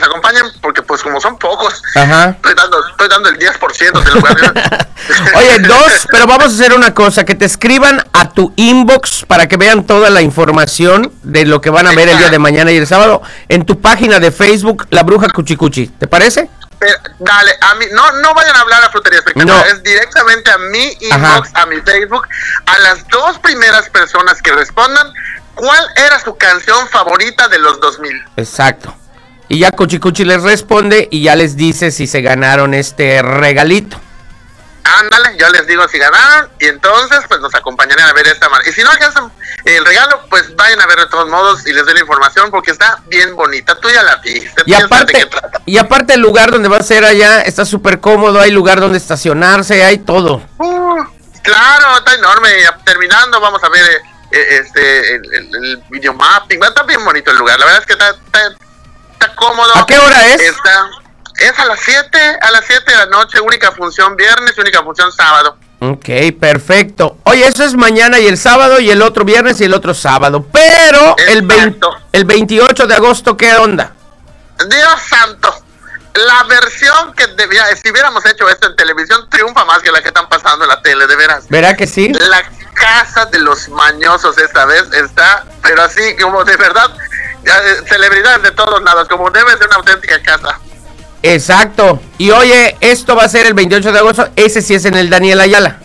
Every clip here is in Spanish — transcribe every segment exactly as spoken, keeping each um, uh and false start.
acompañen, porque pues como son pocos, Ajá. estoy dando, estoy dando el diez por ciento del lugar. Oye, dos, pero vamos a hacer una cosa, que te escriban a tu inbox para que vean toda la información de lo que van a ver el día de mañana y el sábado en tu página de Facebook, La Bruja Cuchicuchi. ¿Te parece? Pero, dale, a mí, no, no vayan a hablar a Frutería Espectacular, No. es directamente a mi inbox, Ajá. a mi Facebook, a las dos primeras personas que respondan cuál era su canción favorita de los dos mil. Exacto. Y ya Cuchicuchi les responde y ya les dice si se ganaron este regalito. Ándale, yo les digo si ganaron y entonces pues nos acompañarán a ver esta mar. Y si no alcanzan el regalo, pues vayan a ver de todos modos y les doy la información porque está bien bonita. Tú ya la viste. Y aparte, y aparte el lugar donde va a ser allá está súper cómodo, hay lugar donde estacionarse, hay todo. Uh, claro, está enorme. Terminando vamos a ver eh, este el, el, el videomapping. Está bien bonito el lugar. La verdad es que está, está, está cómodo. ¿A qué hora es? Está, es a las siete, a las siete de la noche, única función viernes y única función sábado. Ok, perfecto. Oye, eso es mañana y el sábado y el otro viernes y el otro sábado. Pero el, veinte, el veintiocho de agosto, ¿qué onda? Dios santo. La versión que debía, si hubiéramos hecho esto en televisión, triunfa más que la que están pasando en la tele, de veras. ¿Verá que sí? La casa de los mañosos esta vez está, pero así como de verdad, ya, celebridades de todos lados, como debe ser una auténtica casa. Exacto. Y oye, esto va a ser el veintiocho de agosto, ese sí es en el Daniel Ayala.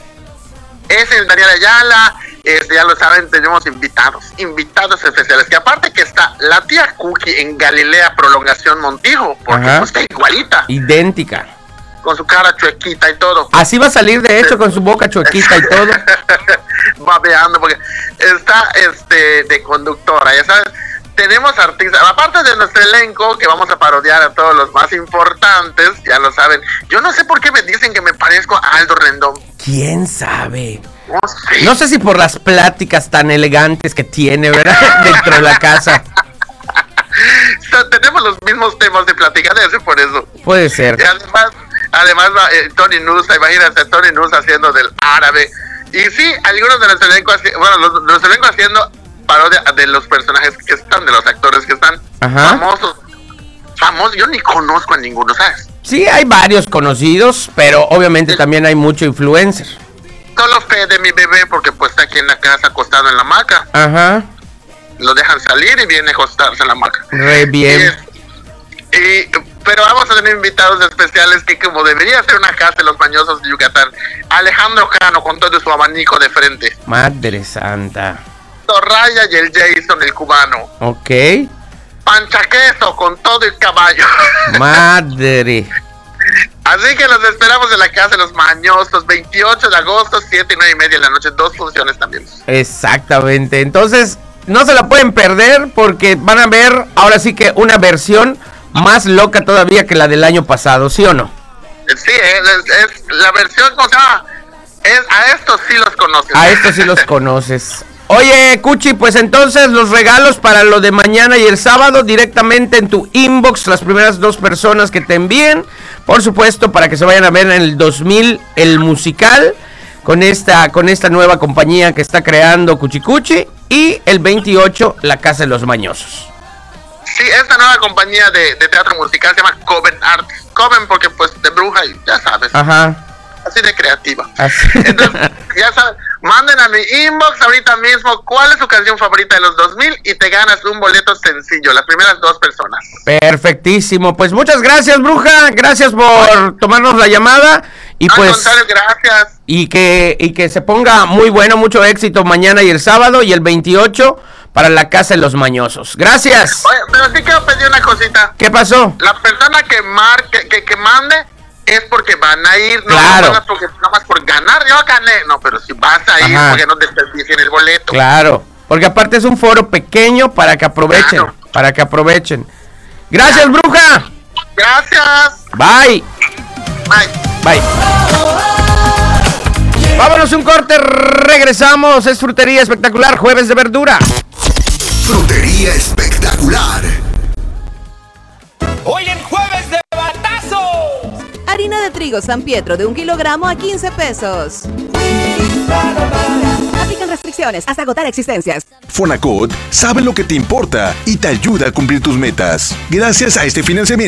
Es el Daniel Ayala, este, ya lo saben, tenemos invitados, invitados especiales, que aparte que está la tía Cookie en Galilea Prolongación Montijo, porque pues, está igualita. Idéntica. Con su cara chuequita y todo. Así va a salir, de hecho, con su boca chuequita y todo. Babeando, porque está este de conductora, ya sabes. Tenemos artistas, aparte de nuestro elenco, que vamos a parodiar a todos los más importantes, ya lo saben. Yo no sé por qué me dicen que me parezco a Aldo Rendón. ¿Quién sabe? No sé. No sé si por las pláticas tan elegantes que tiene, ¿verdad? Dentro de la casa. O sea, tenemos los mismos temas de platicar, debe ser por eso. Puede ser. Y además, además eh, Tony Nusa, imagínate, Tony Nusa haciendo del árabe. Y sí, algunos de nuestro elenco, bueno, los, nuestro elenco haciendo parodia de los personajes que están, de los actores que están. Ajá. famosos. Famosos, yo ni conozco a ninguno, ¿sabes? Sí, hay varios conocidos, pero obviamente sí. También hay mucho influencer. Solo Fede, mi bebé, porque pues está aquí en la casa acostado en la hamaca. Ajá. Lo dejan salir y viene a acostarse en la hamaca. Re bien. Y, y, pero vamos a tener invitados especiales que como debería ser una casa de los mañosos de Yucatán. Alejandro Cano con todo su abanico de frente. Madre santa. Raya y el Jason, el cubano. Ok. Panchaqueso con todo el caballo. Madre. Así que los esperamos en la casa de los mañosos, veintiocho de agosto, siete y nueve y media de la noche, dos funciones también. Exactamente, entonces no se la pueden perder porque van a ver ahora sí que una versión más loca todavía que la del año pasado, ¿sí o no? Sí, es, es la versión, o sea, es, a estos sí los conoces. A estos sí los conoces. Oye, Cuchi, pues entonces los regalos para lo de mañana y el sábado directamente en tu inbox, las primeras dos personas que te envíen, por supuesto, para que se vayan a ver en el dos mil el musical con esta con esta nueva compañía que está creando Cuchicuchi, y el veintiocho la Casa de los Mañosos. Sí, esta nueva compañía de, de teatro musical se llama Coven Arts. Coven porque pues de bruja y ya sabes. Ajá. Así de creativa. Así. Entonces, ya sabes, manden a mi inbox ahorita mismo cuál es su canción favorita de los dos mil y te ganas un boleto sencillo, las primeras dos personas. Perfectísimo, pues muchas gracias, bruja, gracias por tomarnos la llamada y Al pues contrario, gracias. Y que y que se ponga muy bueno, mucho éxito mañana y el sábado y el veintiocho para la Casa de los Mañosos. Gracias. Oye, pero sí quiero pedir una cosita. ¿Qué pasó? La persona que marque, que, que mande es porque van a ir, no claro. No porque nada más por ganar, yo gané, no, pero si vas a ir, Ajá. porque no desperdicien el boleto. Claro, porque aparte es un foro pequeño para que aprovechen, claro. para que aprovechen. Gracias, claro. bruja. Gracias. Bye. Bye. Bye. Vámonos un corte, regresamos, es Frutería Espectacular, jueves de verdura. Frutería Espectacular. Hoy en jueves de batazo. Harina de trigo San Pietro de un kilogramo a quince pesos. Aplican restricciones hasta agotar existencias. Fonacot sabe lo que te importa y te ayuda a cumplir tus metas. Gracias a este financiamiento